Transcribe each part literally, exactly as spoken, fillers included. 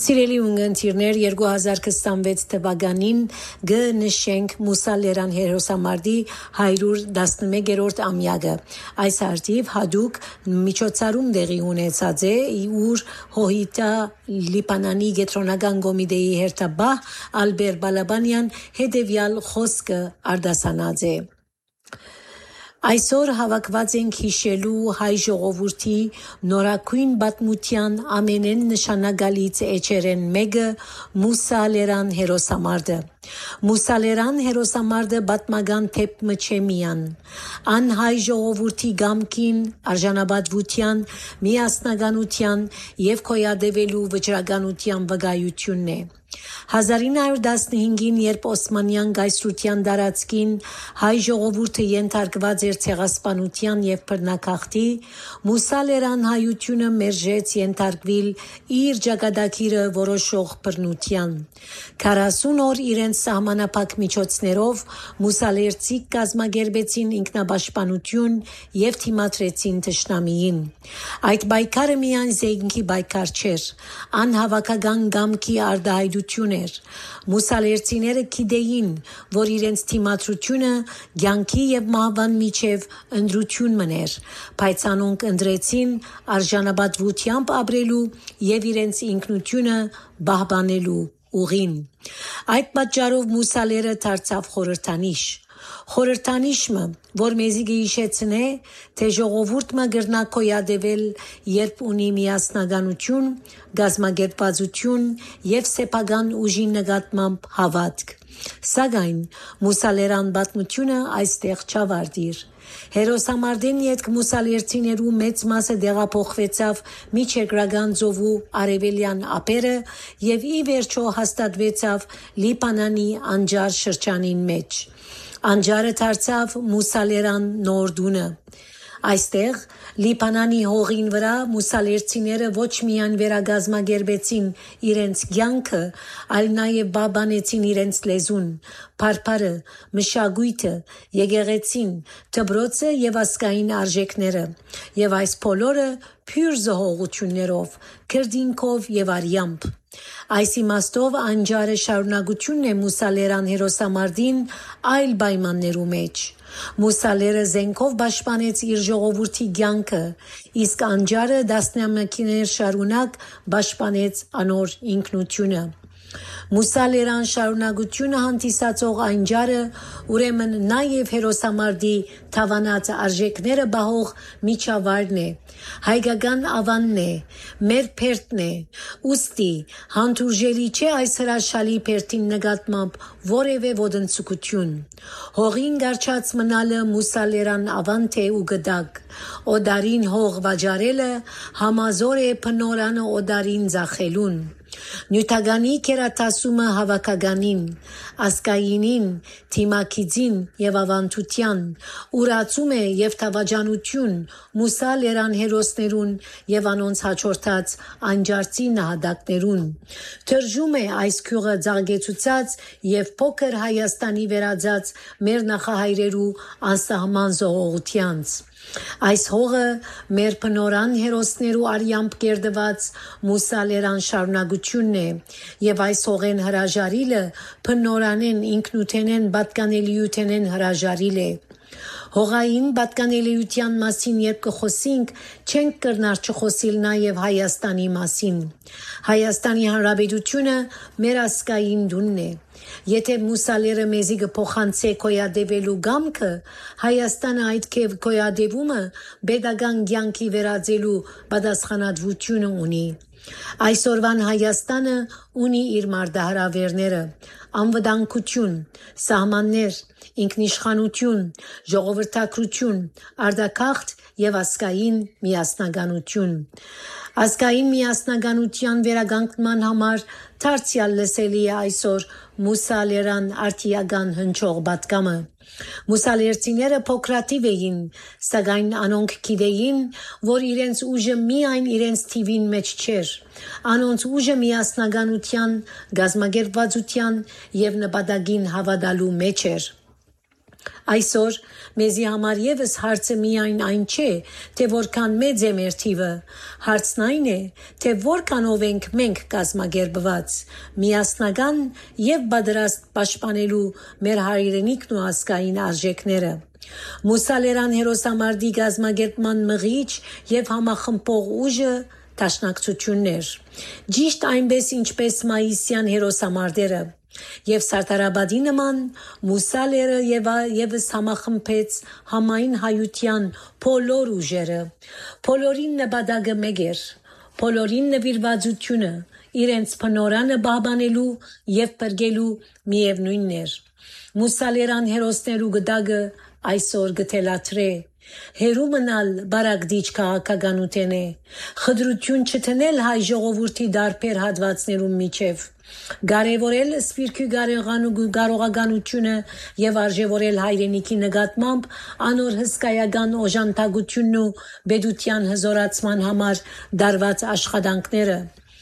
Սիրելի ունգընտիրներ, երկու հազար քսանվեց թվականին գնշենք Մուսա Լերան հերոսամարտի հարյուր տասնմեկերորդ ամյակը։ Այս արդիվ հadouk միջոցառում տեղի ունեցած է, ուր Հոհիտա Լիբանանի գետրոնական կոմիտեի հերթաբահ Ալբեր Բալաբանյան հետևյալ խոսքը արտասանած է. Այսօր հավաքված ենք հիշելու հայ ժողովրդի նորագույն պատմության ամենեն նշանակալից էջերեն մեկը Մուսա Լերան հերոսամարտը։ Մուսա Լերան հերոսամարտը պատմական թեփ չէ միան, ան հայ ժողովրդի գամքին, արժանապատվության, միասնականության եւ քոյադևելու վճռականության վկայությունն է։ հազար ինը հարյուր տասնհինգին երբ Օսմանյան գայսրության տարածքին հայ ժողովուրդը ենթարկված էր ցեղասպանության եւ բռնակախտի, Մուսա Լերան հայությունը մերժեց ենթարկվել իր ճակատագիրը որոշող բռնության։ քառասուն օր իրենց սահմանափակ միջոցներով մուսալերցիք կազմակերպեցին ինքնապաշտպանություն եւ թիմադրեցին թշնամիին։ Այդ պայքարը միայն զենքի պայքար չէր, անհավաքական գամքի արտահայտություն էր։ Մուսալերցիները գիտեին, որ իրենց թիմադրությունը կյանքի եւ մահվան միջև ընտրություն մներ, բայց անոնք ընտրեցին արժանապատվությամբ ապրելու եւ իրենց ինքնությունը պահպանելու ուղին։ Այդ պատճառով Մուսա Լերը դարձավ խորհրդանիշ։ Խորհրդանիշը, որ մեզի գիշեցնե, թե ժողովուրդը գրնա քոյադևել, երբ ունի միասնականություն, գազմագերբվածություն եւ սեփական ուժի նկատմամբ հավատք։ Սակայն Մուսա Լերան պատմությունը այստեղ չավարտիր։ Հերոսամարտին ետք մուսալերցիներու մեծ մասը դեղափոխվեցավ միջերկրական ծովու արևելյան ափերը եւ ի վերջո հաստատվեցավ Լիբանանի անջար շրջանին մեջ։ Անջարը դարձավ Մուսա Լերան նորդունը։ Այստեղ Լիբանանի հողին վրա մուսալերցիները ոչ միայն վերագազմագերբեցին իրենց կյանքը, այլ նաև պահպանեցին իրենց լեզուն, փարփարը, մշակույթը, եկեղեցին, դպրոցը եւ ազգային արժեքները, եւ այս բոլորը փյուր զոհողություններով, քրդինքով եւ արյամբ։ Այս իմաստով անջարը շարունակությունն է Մուսա Լերան հերոսամարտին այլ պայմաններու մեջ։ Մուսա Լերը զենքով պաշտպանեց իր ժողովրդի կյանքը, իսկ անջարը տասնամյակներ շարունակ պաշտպանեց անոր ինքնությունը։ Մուսա Լերան շարունակությունը հանդիսացող անջարը ուրեմն նաև հերոսամարտի թավանած արժեքները բահող միջավայրն է, հայկական ավանն է, մեր փերթն է, ուստի հանդուրժելի չէ այս հրաշալի փերթին նկատմամբ որևէ ոտնձգություն։ Հողին գարչած մնալը Մուսա Լերան ավանդ է ու գդակ, օդարին հող վաճառելը համազոր է փնորանը օդարին ծախելուն։ Նյութականի կերատասումը հավաքականին, ասկայինին, թիմակիցին եւ ավանդության, ուրացում է եւ թավաջանություն Մուսա Լերան հերոսներուն եւ անոնց հաջորդած անջարցի նահատակներուն։ Թրջում է այս քյուղը ծաղկեցուցած եւ փոքր Հայաստանի վերածած մեր նախահայրերու անսահման զողողությանց։ Այս հողը մեր փնորան հերոսներու արյամբ կերդված Մուսա Լերան շարունակությունն է եւ այս հողեն հրաժարիլը փնորանեն ինքնութենեն պատկանելիութենեն հրաժարիլ է։ Հողային պատկանելիության մասին երբ կխոսենք, չենք կրնար չխոսիլ նաև Հայաստանի մասին։ Հայաստանի Հանրապետությունը մեր ազգային դունն է։ Եթե Մուսա Լերը մեզի կփոխանցե քոյադևելու գամքը, Հայաստանը այդ կև քոյադևումը պետական կյանքի վերածելու պատասխանատվությունը ունի։ Այսօրվան Հայաստանը ունի իր մարտահրավերները՝ անվտանգություն, սահմաններ, ինքնիշխանություն, ժողովրդակրություն, արտագաղթ եւ ազգային միասնականություն։ Ազգային միասնականության վերականգնման համար դարձյալ լսելի է այսօր Մուսա Լերան արտիական հնչող պատգամը։ Մուսալերցիները փոքրաթիվ էին, սակայն անոնք գիտեին, որ իրենց ուժը միայն իրենց թիվին մեջ չէր, անոնց ուժը միասնականության, գազմագերբվածության եւ նպատակին հավատալու մեջ էր։ Այսօր մեզի համար եւս հարցը միայն այն չէ, թե որքան մեծ է մեր թիվը, հարցն այն է, թե որքանով ենք մենք կազմակերպված, միասնական եւ պատրաստ պաշտպանելու մեր հայրենիքն ու ազգային արժեքները։ Մուսալերան հերոսամարտի կազմակերպման մղիչ եւ համախմբող ուժը դաշնակցություններ, ճիշտ այնպես ինչպես մայիսյան հերոսամարտերը, եւ Սարդարաբադի նման Մուսալերը եւ եւս համախմբեց համայն հայության բոլոր ուժերը, բոլորին նպատակը մեկ էր, բոլորին նվիրվածությունը իրենց փնորանը պահպանելու եւ բրգելու միևնույնն էր։ Մուսալերան հերոսներու գդագը այսօր գտելաթրե հերու մնալ բարակդիչ քաղաքականութեն է, խդրություն չտնել հայ ժողովուրդի դարբեր հատվածներում միջև, կարևորել սպիրկի կարողականությունը եւ արժեվորել հայրենիքի նկատմամբ անոր հսկայական օժանդակությունն ու բեդության հզորացման համար դարված աշխատանքները։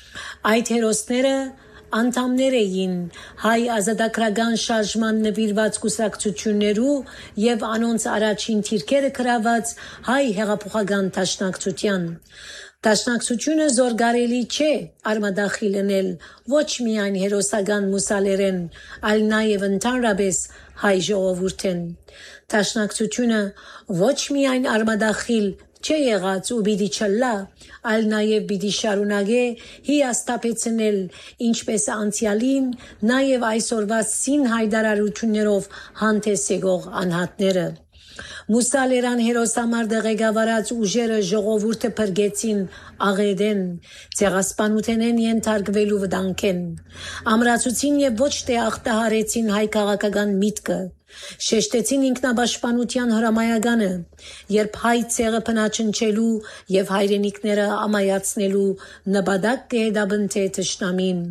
Այդ հերոսները անդամներ էին հայ ազատագրական շարժման նվիրված կուսակցություններու եւ անոնց առաջին թիրքերը գրաված հայ հեղափոխական դաշնակցության։ Դաշնակցությունը զորգարելի չէ արմադախիլ լինել ոչ միայն հերոսական մուսալերեն, այլ նաեւ ընդհանրապես հայ ժողովուրդեն։ Դաշնակցությունը ոչ միայն արմադախիլ չէ եղած ու պիտի չլա, այլ նաև պիտի շարունակե հիասթափեցնել ինչպես անցյալին, նաև այսօրվա սին հայտարարություններով հանդես եկող անհատները։ Մուսալերան հերոսամարտը ղեկավարած ուժերը ժողովուրդը փրկեցին աղետեն, ցեղասպանութենեն ենթարկվելու վտանգեն, ամրացուցին եւ ոչ թե ախտահարեցին հայ քաղաքական միտքը, շեշտեցին ինքնապաշտպանության հրամայականը, երբ հայ ցեղը փնաչնչելու եւ հայրենիքները ամայացնելու նպատակ կհետաբնթե թշնամին։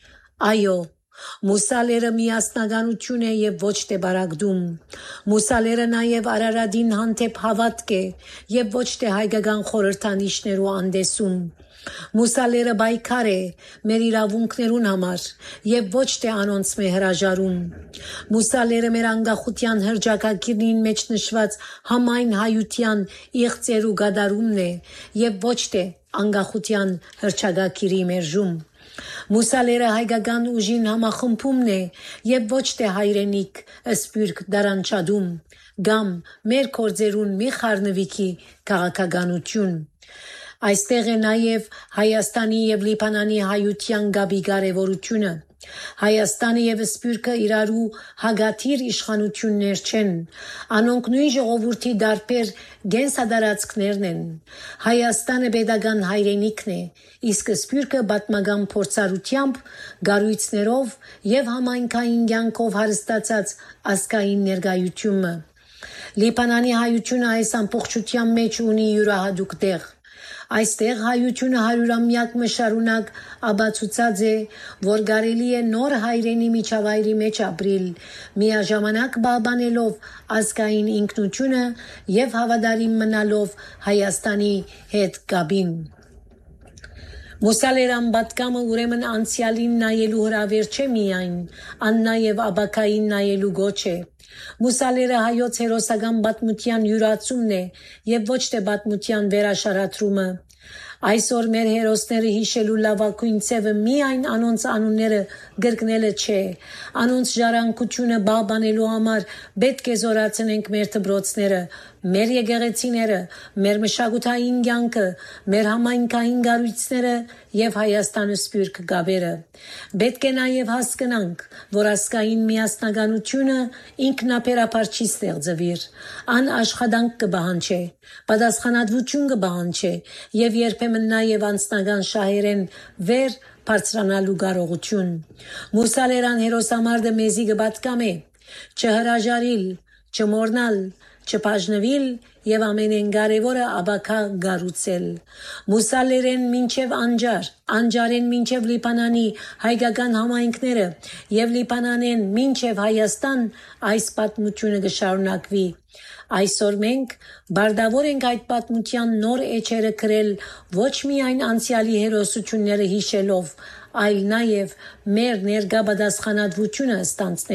Այո, Մուսալերը միասնականություն է եւ ոչ թե բարակդում։ Մուսալերը նաեւ Արարատին հանդեպ հավատք է եւ ոչ թե հայկական խորհրդանիշներու անդեսում։ Մուսալերը բայկար է մեր իրավունքներուն համար եւ ոչ թե անոնց մե հրաժարում։ Մուսալերը մեր անկախության հռչակագիրնին մեջ նշված համայն հայության իղծերու գադարումն է եւ ոչ թե անկախության հռչակագիրի մերժում։ Մուսալերը հայկական ուժին համախմբումն է եւ ոչ թե հայրենիք սպյուրք դարանչադում կամ մեր կորձերուն մի խառնվիքի քաղաքականություն։ Այստեղ է նաև Հայաստանի եւ Լիբանանի հայության գաբի կարևորությունը։ Հայաստանը եւ Սփյուռքը իրարու հագաթիր իշխանություններ չեն, անոնք նույն ժողովրդի դարբեր գենսադարածքներն են։ Հայաստանը պետական հայրենիքն է, իսկ Սփյուռքը պատմական փորձառությամբ, գառույցներով եւ համայնքային կյանքով հարստացած ազգային ներկայությունը։ Լիբանանի հայությունը այս ամբողջության մեջ ունի յուրահատուկ տեղ։ Այստեղ հայությունը հարյուրամյակ մշարունակ աբացուցած է, որ կարելի է նոր հայրենի միջավայրի մեջ ապրիլ, միաժամանակ պահպանելով ազգային ինքնությունը եւ հավատարիմ մնալով Հայաստանի հետ կապին։ Մուսալերան պատգամը ուրեմն անցյալին նայելու հրավեր չէ միայն, ան նաև աբակային նայելու գոչ է։ Մուսալերը հայոց հերոսական պատմության յուրացումն է եւ ոչ թե պատմության վերաշարադրումը։ Այսօր մեր հերոսները հիշելու լավագույն ցևը միայն անոնց անունները գրկնելը չէ, անոնց ժառանգությունը պահպանելու համար պետք է զորացնենք մեր դպրոցները, մեր եկեղեցիները, մեր մշակութային կյանքը, մեր համայնքային կառույցները եւ Հայաստանը սփյուռք գաբերը։ Պետք է նաեւ հասկանանք, որ ազգային միասնականությունը ինքնաբերաբար չի ստեղծվիր, ան աշխատանք կբահանջի, պատասխանատվություն կբահանջի եւ երբեմն նաեւ անձնական շահերեն վեր բարձրանալու կարողություն։ Մուսալերան հերոսամարտը մեզի կպատկամե չհրաժարիլ, չմոռնալ, չբաժնվել եւ ամենեն կարևորը աբակա գառուցել։ Մուսալերեն մինչև անջար, անջարեն մինչև Լիբանանի հայկական համայնքները եւ Լիբանանեն մինչև Հայաստան այս պատմությունը կշարունակվի։ Այսօր մենք բարդավոր ենք այդ պատմության նոր էջերը գրել ոչ միայն անցյալի հերոսությունները հիշելով, այլ նաև մեր ներկա պատասխանատվությունը ստանցնելով։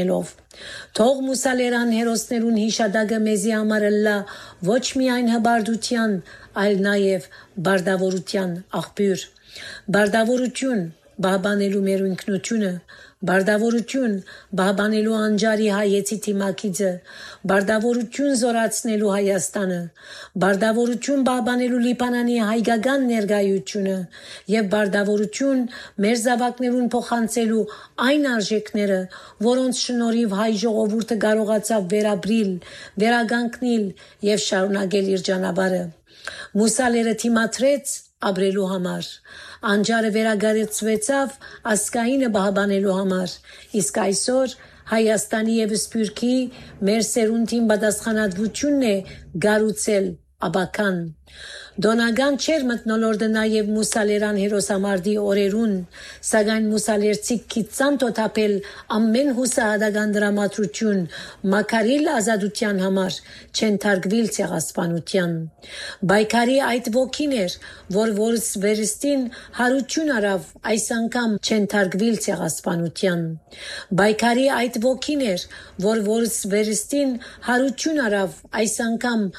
Թող մուսալերան հերոսներուն հիշադակը մեզի համար ըլլա ոչ միայն հբարդության, այլ նաև բարդավորության աղբյուր։ Բարդավորություն բահբանելու մեր ինքնությունը, բարդավորություն բահբանելու անջարի հայեցի թիմակիցը, բարդավորություն զորացնելու Հայաստանը, բարդավորություն բահբանելու Լիբանանի հայկական ներկայությունը եւ բարդավորություն մեր զավակներուն փոխանցելու այն արժեքները, որոնց շնորհիվ հայ ժողովուրդը կարողացավ վերաբրիլ, վերագանքնիլ եւ շարունակել իր ճանապարհը։ Մուսալերը թիմադրեց ապրելու համար, անջարը վերագարեցվեցավ ասկայինը բահբանելու համար, իսկ այսօր Հայաստանի եւ Սփյուռքի մեր սերունդին պատասխանատվությունն է գառուցել աբական։ Դոնական չեր մտնոլորդը նաև մուսալերան հերոսամարտի օրերուն, սակայն մուսալերցիք քիծան տոթափել ամեն հուսահատական դրամատրություն, մակարիլ ազատության համար չենթարգվիլ ցեղասպանության։ Բայկարի այդ ոգին էր, որ որս վերստին հարություն արավ այս անգամ չենթարգվիլ ցեղասպանության։ Բայկարի այդ ոգին էր, որ որս վերստին հարություն արավ այս անգամ